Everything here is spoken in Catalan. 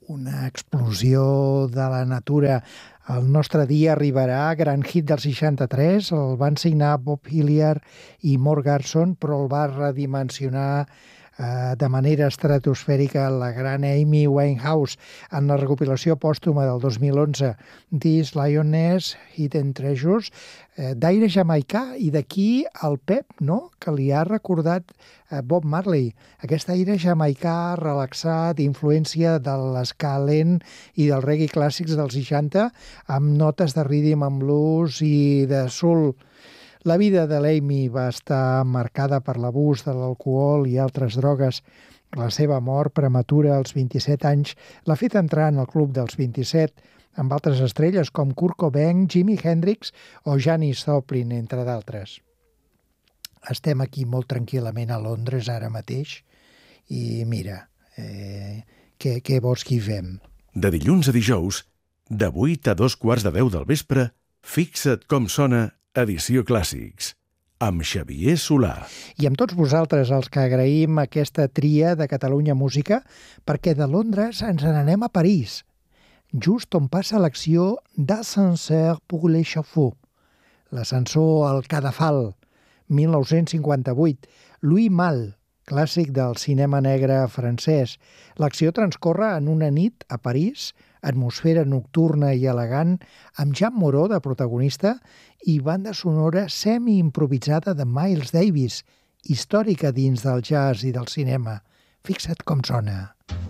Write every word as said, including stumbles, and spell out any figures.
una explosió de la natura. El nostre dia arribarà, gran hit del seixanta-tres, el van signar Bob Hilliard i Mort Garson, però el va redimensionar eh, de manera estratosfèrica la gran Amy Winehouse en la recopilació pòstuma del dos mil onze, This Lioness Hidden Treasures, eh, d'aire jamaicà, i d'aquí el pep, no?, que li ha recordat eh, Bob Marley. Aquest aire jamaicà relaxat, influència de l'esca lent i del reggae clàssics dels seixanta, amb notes de rhythm and blues i de soul. La vida de l'Amy va estar marcada per l'abús de l'alcohol i altres drogues. La seva mort prematura als vint-i-set anys l'ha fet entrar en el club dels vint-i-set, amb altres estrelles com Kurt Cobain, Jimi Hendrix o Janis Joplin, entre d'altres. Estem aquí molt tranquil·lament a Londres ara mateix i mira, eh, què, què vols que hi fem? De dilluns a dijous, de vuit a dos quarts de deu del vespre, Fixa't com sona, edició Clàssics, amb Xavier Solà. I amb tots vosaltres els que agraïm aquesta tria de Catalunya Música, perquè de Londres ens n'anem a París, just on passa l'acció d'Ascenseur pour l'échafaud, l'ascensor al cadafal, mil nou-cents cinquanta-vuit, Louis Malle, clàssic del cinema negre francès. L'acció transcorre en una nit a París, atmosfera nocturna i elegant, amb Jean Moreau de protagonista i banda sonora semi-improvisada de Miles Davis, històrica dins del jazz i del cinema. Fixa't com sona.